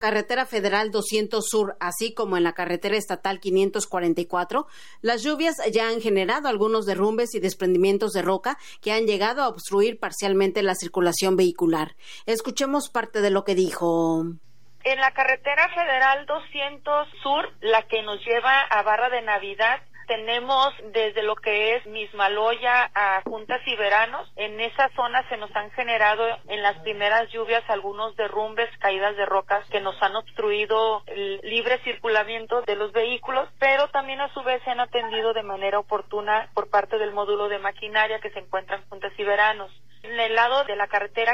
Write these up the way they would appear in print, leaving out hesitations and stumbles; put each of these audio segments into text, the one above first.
Carretera Federal 200 Sur, así como en la carretera estatal 544, las lluvias ya han generado algunos derrumbes y desprendimientos de roca que han llegado a obstruir parcialmente la circulación vehicular. Escuchemos parte de lo que dijo. En la carretera Federal 200 Sur, la que nos lleva a Barra de Navidad, tenemos desde lo que es Mismaloya a Juntas y Veranos. En esa zona se nos han generado en las primeras lluvias algunos derrumbes, caídas de rocas que nos han obstruido el libre circulamiento de los vehículos, pero también a su vez se han atendido de manera oportuna por parte del módulo de maquinaria que se encuentra en Juntas y Veranos. En el lado de la carretera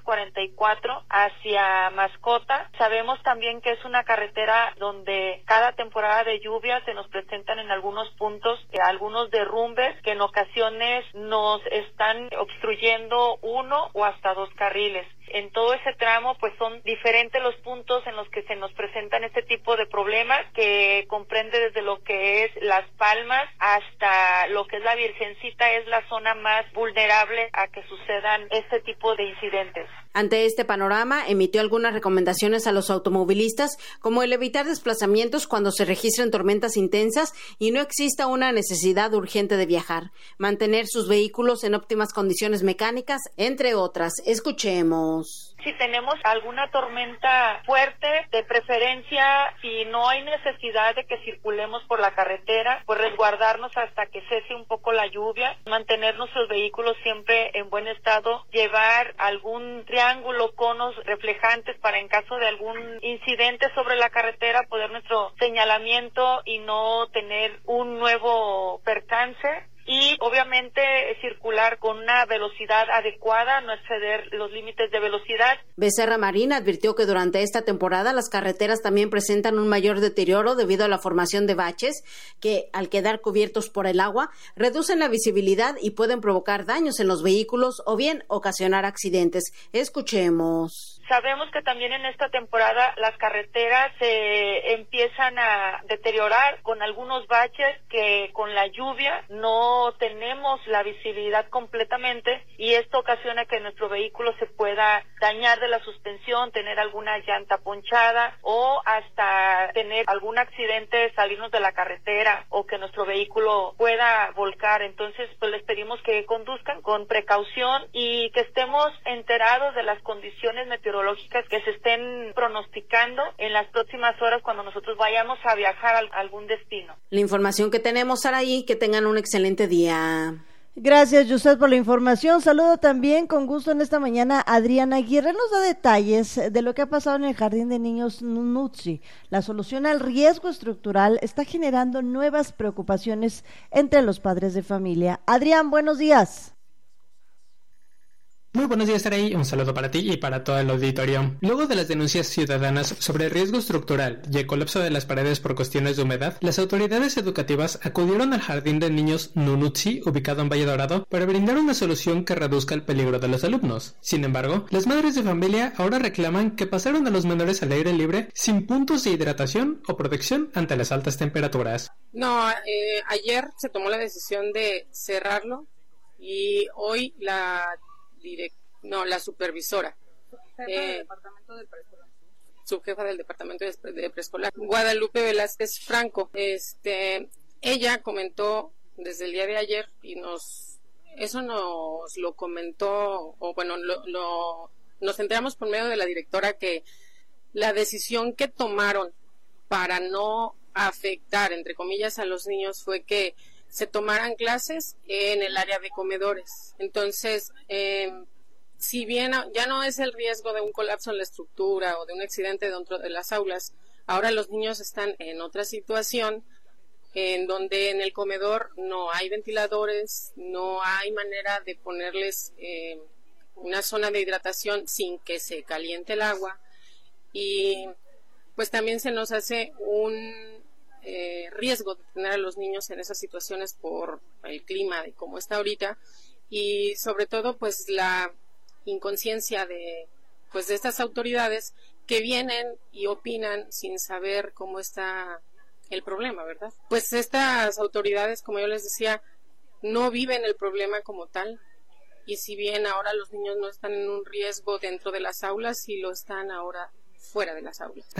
544 hacia Mascota, sabemos también que es una carretera donde cada temporada de lluvia se nos presentan en algunos puntos algunos derrumbes que en ocasiones nos están obstruyendo uno o hasta dos carriles. En todo ese tramo, pues son diferentes los puntos en los que se nos presentan este tipo de problemas, que comprende desde lo que es Las Palmas hasta lo que es la Virgencita, es la zona más vulnerable a que sucedan este tipo de incidentes. Ante este panorama, emitió algunas recomendaciones a los automovilistas, como el evitar desplazamientos cuando se registren tormentas intensas y no exista una necesidad urgente de viajar, mantener sus vehículos en óptimas condiciones mecánicas, entre otras. Escuchemos. Si tenemos alguna tormenta fuerte, de preferencia, si no hay necesidad de que circulemos por la carretera, pues resguardarnos hasta que cese un poco la lluvia, mantener nuestros vehículos siempre en buen estado, llevar algún triángulo, conos reflejantes para en caso de algún incidente sobre la carretera poder nuestro señalamiento y no tener un nuevo percance. Y obviamente circular con una velocidad adecuada, no exceder los límites de velocidad. Becerra Marín advirtió que durante esta temporada las carreteras también presentan un mayor deterioro debido a la formación de baches que, al quedar cubiertos por el agua, reducen la visibilidad y pueden provocar daños en los vehículos o bien ocasionar accidentes. Escuchemos. Sabemos que también en esta temporada las carreteras se empiezan a deteriorar con algunos baches que con la lluvia no tenemos la visibilidad completamente y esto ocasiona que nuestro vehículo se pueda dañar de la suspensión, tener alguna llanta ponchada o hasta tener algún accidente, salirnos de la carretera o que nuestro vehículo pueda volcar. Entonces, pues les pedimos que conduzcan con precaución y que estemos enterados de las condiciones meteorológicas que se estén pronosticando en las próximas horas cuando nosotros vayamos a viajar a algún destino. La información que tenemos, Saraí, que tengan un excelente día. Gracias, Yusef, por la información. Saludo también con gusto en esta mañana a Adriana Aguirre. Nos da detalles de lo que ha pasado en el Jardín de Niños Nunutsi. La solución al riesgo estructural está generando nuevas preocupaciones entre los padres de familia. Adrián, buenos días. Muy buenos días, Saraí. Un saludo para ti y para todo el auditorio. Luego de las denuncias ciudadanas sobre riesgo estructural y el colapso de las paredes por cuestiones de humedad, las autoridades educativas acudieron al Jardín de Niños Nunutsi, ubicado en Valle Dorado, para brindar una solución que reduzca el peligro de los alumnos. Sin embargo, las madres de familia ahora reclaman que pasaron a los menores al aire libre sin puntos de hidratación o protección ante las altas temperaturas. No, ayer se tomó la decisión de cerrarlo y hoy la supervisora, subjefa del departamento de preescolar, Guadalupe Velázquez Franco, ella comentó desde el día de ayer y nos lo comentó, o bueno, nos enteramos por medio de la directora que la decisión que tomaron para no afectar, entre comillas, a los niños fue que se tomaran clases en el área de comedores. Entonces, si bien ya no es el riesgo de un colapso en la estructura o de un accidente dentro de las aulas, ahora los niños están en otra situación en donde en el comedor no hay ventiladores, no hay manera de ponerles una zona de hidratación sin que se caliente el agua y pues también se nos hace un riesgo de tener a los niños en esas situaciones por el clima de cómo está ahorita y sobre todo pues la inconsciencia de estas autoridades que vienen y opinan sin saber cómo está el problema, ¿verdad? Pues estas autoridades, como yo les decía, no viven el problema como tal y si bien ahora los niños no están en un riesgo dentro de las aulas, sí lo están ahora fuera de las aulas.